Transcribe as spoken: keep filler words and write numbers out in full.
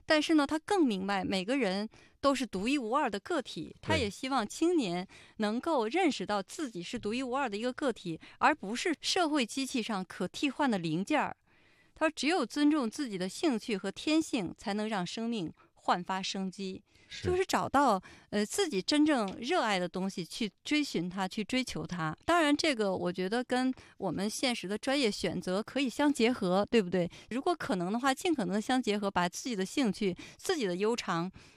但是呢，他更明白每个人都是独一无二的个体，他也希望青年能够认识到自己是独一无二的一个个体，而不是社会机器上可替换的零件儿。他说，只有尊重自己的兴趣和天性，才能让生命焕发生机。就是找到呃自己真正热爱的东西，去追寻它，去追求它。当然，这个我觉得跟我们现实的专业选择可以相结合，对不对？如果可能的话，尽可能相结合，把自己的兴趣、自己的悠长